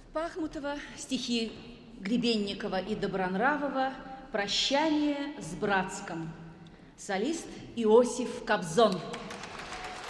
Пахмутова, стихи Гребенникова и Добронравова «Прощание с Братском». Солист Иосиф Кобзон.